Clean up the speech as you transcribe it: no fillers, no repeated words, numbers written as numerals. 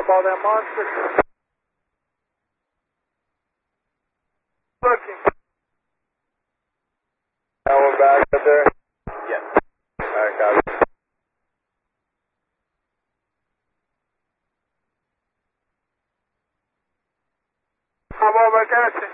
Eyeball that monster. Looking. That one back up there? Yes. Alright, copy. Eyeball back at you.